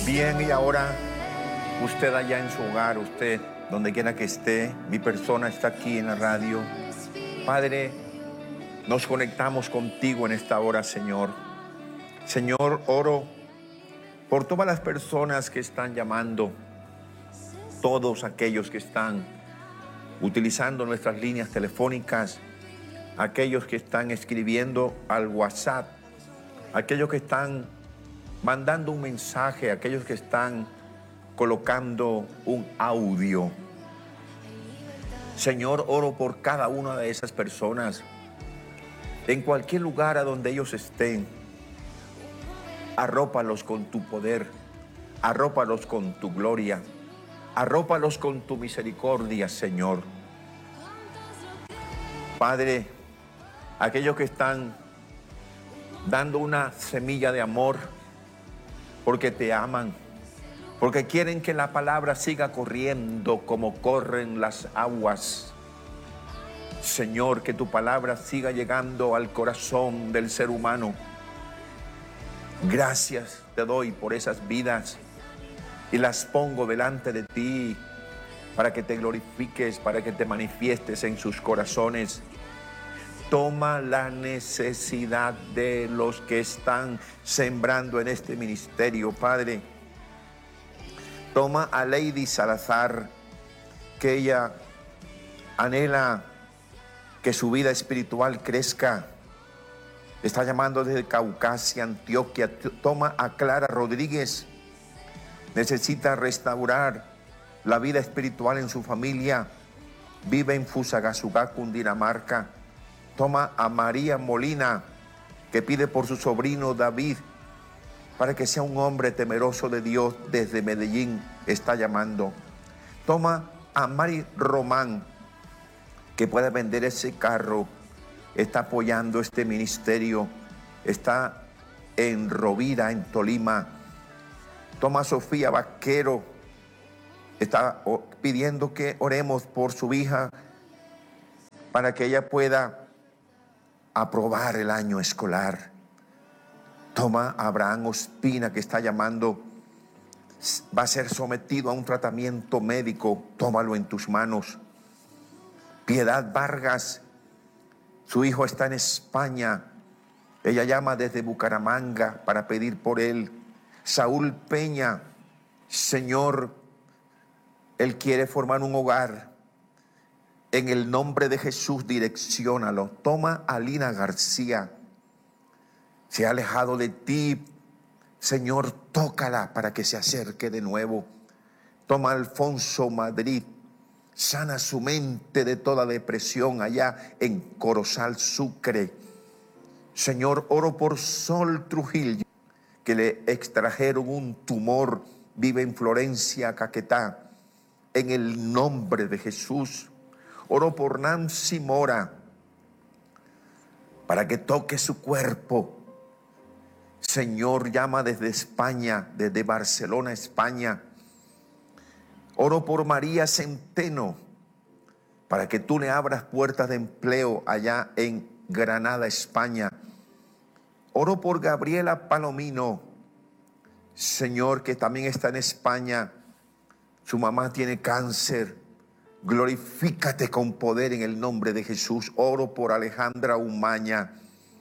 Bien, y ahora usted allá en su hogar, usted donde quiera que esté, mi persona está aquí en la radio. Padre, nos conectamos contigo en esta hora, Señor. Señor, oro por todas las personas que están llamando, todos aquellos que están utilizando nuestras líneas telefónicas, aquellos que están escribiendo al WhatsApp, aquellos que están mandando un mensaje, aquellos que están colocando un audio. Señor, oro por cada una de esas personas, en cualquier lugar a donde ellos estén. Arrópalos con tu poder, arrópalos con tu gloria, arrópalos con tu misericordia, Señor. Padre, aquellos que están dando una semilla de amor, porque te aman, porque quieren que la palabra siga corriendo como corren las aguas. Señor, que tu palabra siga llegando al corazón del ser humano. Gracias te doy por esas vidas y las pongo delante de ti para que te glorifiques, para que te manifiestes en sus corazones. Toma la necesidad de los que están sembrando en este ministerio, Padre. Toma a Lady Salazar, que ella anhela que su vida espiritual crezca. Está llamando desde Caucasia, Antioquia. Toma a Clara Rodríguez. Necesita restaurar la vida espiritual en su familia. Vive en Fusagasugá, Cundinamarca. Toma a María Molina, que pide por su sobrino David, para que sea un hombre temeroso de Dios. Desde Medellín está llamando. Toma a Mari Román, que pueda vender ese carro. Está apoyando este ministerio. Está en Rovira, en Tolima. Toma a Sofía Vaquero. Está pidiendo que oremos por su hija para que ella pueda aprobar el año escolar. Toma a Abraham Ospina, que está llamando, va a ser sometido a un tratamiento médico. Tómalo en tus manos. Piedad Vargas, su hijo está en España. Ella llama desde Bucaramanga para pedir por él. Saúl Peña, Señor, él quiere formar un hogar. En el nombre de Jesús, direcciónalo. Toma a Lina García. Se ha alejado de ti. Señor, tócala para que se acerque de nuevo. Toma a Alfonso Madrid. Sana su mente de toda depresión allá en Corozal, Sucre. Señor, oro por Sol Trujillo, que le extrajeron un tumor. Vive en Florencia, Caquetá. En el nombre de Jesús. Oro por Nancy Mora, para que toque su cuerpo. Señor, llama desde España, desde Barcelona, España. Oro por María Centeno, para que tú le abras puertas de empleo allá en Granada, España. Oro por Gabriela Palomino, Señor, que también está en España. Su mamá tiene cáncer. Glorifícate con poder en el nombre de Jesús. Oro por Alejandra Umaña.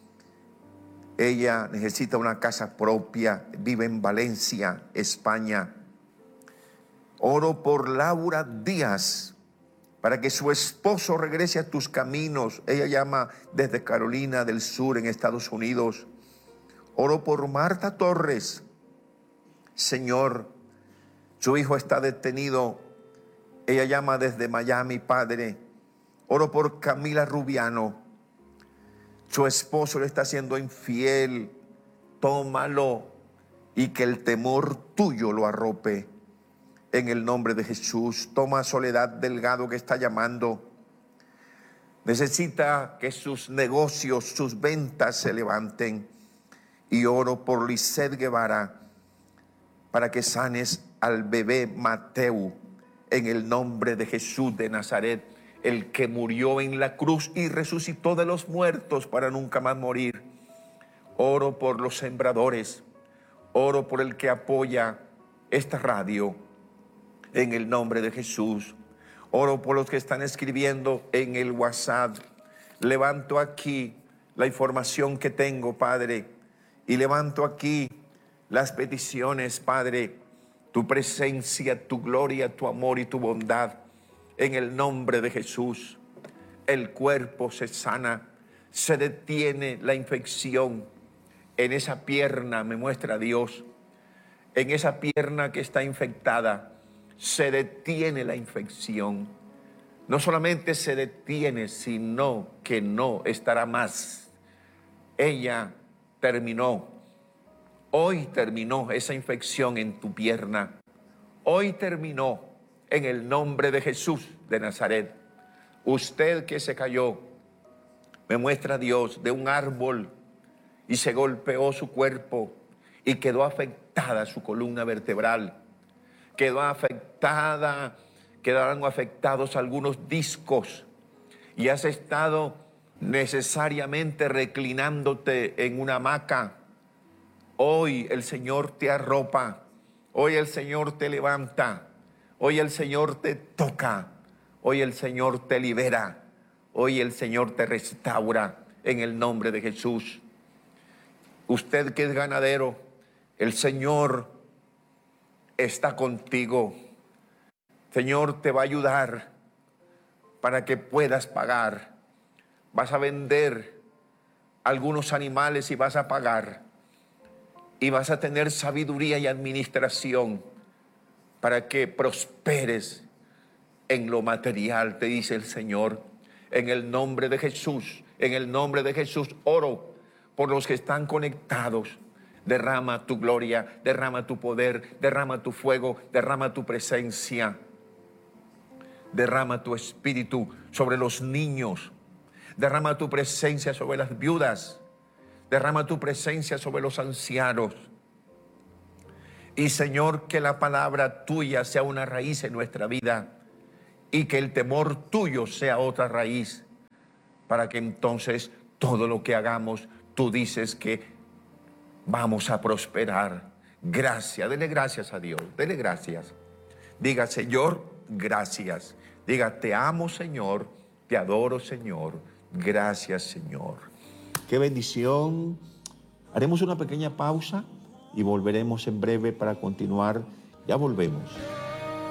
Ella necesita una casa propia. Vive en Valencia, España. Oro por Laura Díaz, para que su esposo regrese a tus caminos. Ella llama desde Carolina del Sur, en Estados Unidos. Oro por Marta Torres. Señor, su hijo está detenido. Ella llama desde Miami, Padre. Oro por Camila Rubiano. Su esposo le está siendo infiel. Tómalo y que el temor tuyo lo arrope. En el nombre de Jesús. Toma a Soledad Delgado, que está llamando. Necesita que sus negocios, sus ventas se levanten. Y oro por Lisset Guevara, para que sanes al bebé Mateo. En el nombre de Jesús de Nazaret, el que murió en la cruz y resucitó de los muertos para nunca más morir. Oro por los sembradores. Oro por el que apoya esta radio en el nombre de Jesús. Oro por los que están escribiendo en el WhatsApp. Levanto aquí la información que tengo, Padre, y levanto aquí las peticiones, Padre, tu presencia, tu gloria, tu amor y tu bondad. En el nombre de Jesús, el cuerpo se sana, se detiene la infección. En esa pierna, me muestra Dios, en esa pierna que está infectada, se detiene la infección. No solamente se detiene, sino que no estará más. Ella terminó. Hoy terminó esa infección en tu pierna. Hoy terminó en el nombre de Jesús de Nazaret. Usted que se cayó, me muestra Dios, de un árbol y se golpeó su cuerpo y quedó afectada su columna vertebral. Quedaron afectados algunos discos y has estado necesariamente reclinándote en una hamaca. Hoy el Señor te arropa, hoy el Señor te levanta, hoy el Señor te toca, hoy el Señor te libera, hoy el Señor te restaura en el nombre de Jesús. Usted que es ganadero, el Señor está contigo. Señor te va a ayudar para que puedas pagar. Vas a vender algunos animales y vas a pagar. Y vas a tener sabiduría y administración para que prosperes en lo material, te dice el Señor. En el nombre de Jesús, en el nombre de Jesús, oro por los que están conectados. Derrama tu gloria, derrama tu poder, derrama tu fuego, derrama tu presencia. Derrama tu espíritu sobre los niños. Derrama tu presencia sobre las viudas. Derrama tu presencia sobre los ancianos. Y Señor, que la palabra tuya sea una raíz en nuestra vida y que el temor tuyo sea otra raíz, para que entonces todo lo que hagamos, tú dices que vamos a prosperar. Gracias, dele gracias a Dios, dele gracias. Diga, Señor, gracias. Diga, te amo, Señor, te adoro, Señor. Gracias, Señor. Qué bendición. Haremos una pequeña pausa y volveremos en breve para continuar. Ya volvemos.